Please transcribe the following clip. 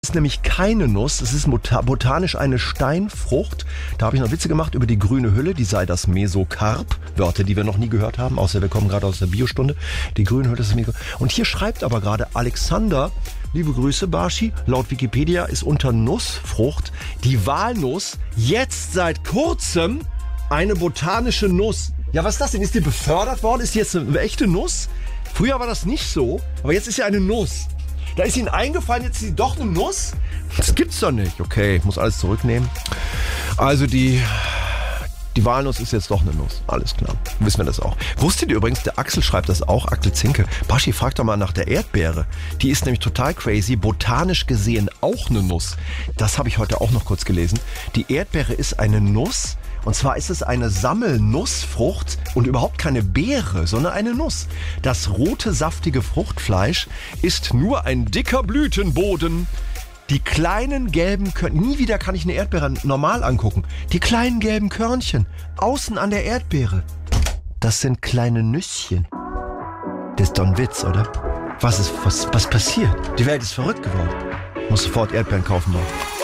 Ist nämlich keine Nuss, es ist botanisch eine Steinfrucht. Da habe ich noch Witze gemacht über die grüne Hülle, die sei das Mesokarp. Wörter, die wir noch nie gehört haben, außer wir kommen gerade aus der Biostunde. Die grüne Hülle ist das Mesokarp. Und hier schreibt aber gerade Alexander, liebe Grüße Barschi, laut Wikipedia ist unter Nussfrucht die Walnuss jetzt seit kurzem eine botanische Nuss. Ja, was ist das denn? Ist die befördert worden? Ist die jetzt eine echte Nuss? Früher war das nicht so, aber jetzt ist sie eine Nuss. Da ist ihnen eingefallen, jetzt ist sie doch eine Nuss? Das gibt's doch nicht. Okay, ich muss alles zurücknehmen. Also die Walnuss ist jetzt doch eine Nuss. Alles klar. Wissen wir das auch. Wusstet ihr übrigens, der Axel schreibt das auch, Axel Zinke. Baschi, frag doch mal nach der Erdbeere. Die ist nämlich total crazy. Botanisch gesehen auch eine Nuss. Das habe ich heute auch noch kurz gelesen. Die Erdbeere ist eine Nuss. Und zwar ist es eine Sammelnussfrucht und überhaupt keine Beere, sondern eine Nuss. Das rote, saftige Fruchtfleisch ist nur ein dicker Blütenboden. Die kleinen gelben Körnchen, nie wieder kann ich eine Erdbeere normal angucken. Die kleinen gelben Körnchen, außen an der Erdbeere. Das sind kleine Nüsschen. Das ist doch ein Witz, oder? Was passiert? Die Welt ist verrückt geworden. Muss sofort Erdbeeren kaufen, Mann.